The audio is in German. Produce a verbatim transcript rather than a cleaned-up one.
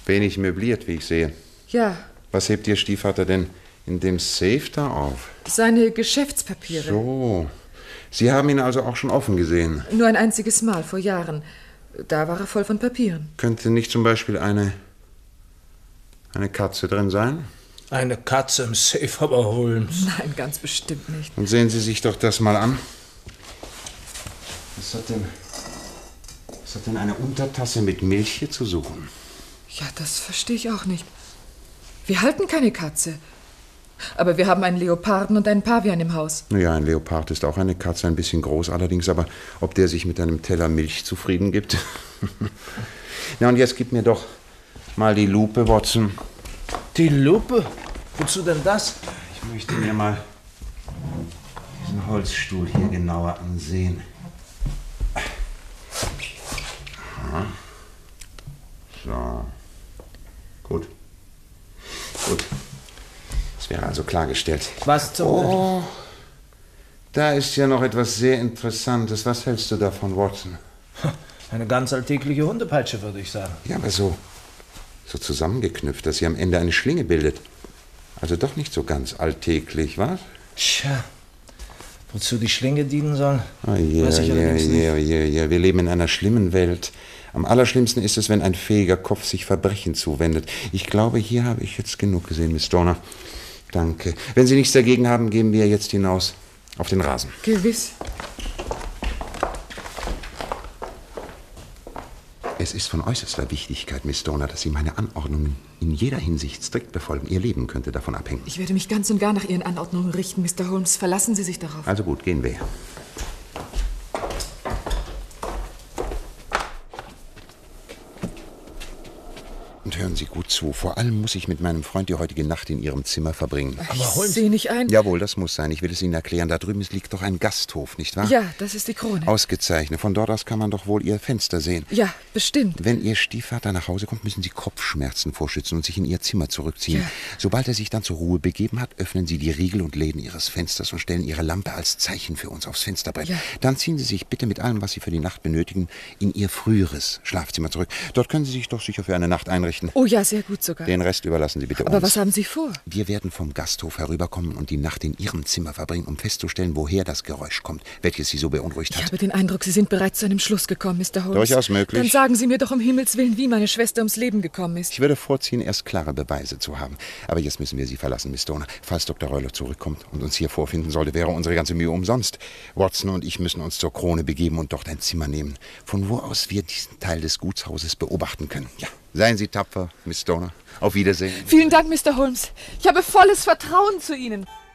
Wenig möbliert, wie ich sehe. Ja. Was hebt Ihr Stiefvater denn in dem Safe da auf? Seine Geschäftspapiere. So. Sie haben ihn also auch schon offen gesehen? Nur ein einziges Mal, vor Jahren. Da war er voll von Papieren. Könnte nicht zum Beispiel eine... eine Katze drin sein? Eine Katze im Safe, aber Holmes. Nein, ganz bestimmt nicht. Und sehen Sie sich doch das mal an. Was hat denn... Was hat denn eine Untertasse mit Milch hier zu suchen? Ja, das verstehe ich auch nicht. Wir halten keine Katze. Aber wir haben einen Leoparden und einen Pavian im Haus. Ja, ein Leopard ist auch eine Katze, ein bisschen groß allerdings, aber ob der sich mit einem Teller Milch zufrieden gibt? Na, und jetzt gib mir doch mal die Lupe, Watson. Die Lupe? Wozu denn das? Ich möchte mir mal diesen Holzstuhl hier genauer ansehen. Aha. So. Gut. Gut. Das wäre also klargestellt. Was zum... Oh, da ist ja noch etwas sehr Interessantes. Was hältst du davon, Watson? Eine ganz alltägliche Hundepeitsche, würde ich sagen. Ja, aber so, so zusammengeknüpft, dass sie am Ende eine Schlinge bildet. Also doch nicht so ganz alltäglich, was? Tja, wozu die Schlinge dienen soll, oh je, weiß ich je, allerdings je, nicht. je, je. Wir leben in einer schlimmen Welt. Am allerschlimmsten ist es, wenn ein fähiger Kopf sich Verbrechen zuwendet. Ich glaube, hier habe ich jetzt genug gesehen, Miss Stoner. Danke. Wenn Sie nichts dagegen haben, gehen wir jetzt hinaus auf den Rasen. Gewiss. Es ist von äußerster Wichtigkeit, Miss Stoner, dass Sie meine Anordnungen in jeder Hinsicht strikt befolgen. Ihr Leben könnte davon abhängen. Ich werde mich ganz und gar nach Ihren Anordnungen richten, Mister Holmes. Verlassen Sie sich darauf. Also gut, gehen wir. Und hören Sie gut zu. Vor allem muss ich mit meinem Freund die heutige Nacht in Ihrem Zimmer verbringen. Aber ich sehe nicht ein. Jawohl, das muss sein. Ich will es Ihnen erklären. Da drüben liegt doch ein Gasthof, nicht wahr? Ja, das ist die Krone. Ausgezeichnet. Von dort aus kann man doch wohl Ihr Fenster sehen. Ja, bestimmt. Wenn Ihr Stiefvater nach Hause kommt, müssen Sie Kopfschmerzen vorschützen und sich in Ihr Zimmer zurückziehen. Ja. Sobald er sich dann zur Ruhe begeben hat, öffnen Sie die Riegel und Läden Ihres Fensters und stellen Ihre Lampe als Zeichen für uns aufs Fensterbrett. Ja. Dann ziehen Sie sich bitte mit allem, was Sie für die Nacht benötigen, in Ihr früheres Schlafzimmer zurück. Dort können Sie sich doch sicher für eine Nacht einrichten. Oh ja, sehr gut sogar. Den Rest überlassen Sie bitte Aber uns. was haben Sie vor? Wir werden vom Gasthof herüberkommen und die Nacht in Ihrem Zimmer verbringen, um festzustellen, woher das Geräusch kommt, welches Sie so beunruhigt Ich hat. habe den Eindruck, Sie sind bereits zu einem Schluss gekommen, Mister Holmes. Durchaus möglich. Dann sagen Sie mir doch um Himmels Willen, wie meine Schwester ums Leben gekommen ist. Ich würde vorziehen, erst klare Beweise zu haben. Aber jetzt müssen wir Sie verlassen, Miss Stoner. Falls Doktor Reuler zurückkommt und uns hier vorfinden sollte, wäre unsere ganze Mühe umsonst. Watson und ich müssen uns zur Krone begeben und dort ein Zimmer nehmen, von wo aus wir diesen Teil des Gutshauses beobachten können. Ja, seien Sie tapfer, Miss Stoner. Auf Wiedersehen. Vielen Dank, Mister Holmes. Ich habe volles Vertrauen zu Ihnen.